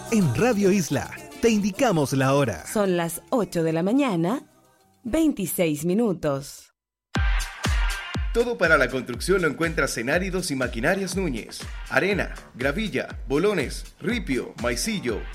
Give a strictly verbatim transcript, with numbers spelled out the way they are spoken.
En Radio Isla te indicamos la hora. Son las ocho de la mañana, veintiséis minutos. Todo para la construcción lo encuentras en Áridos y Maquinarias Núñez. Arena, gravilla, bolones, ripio, maicillo,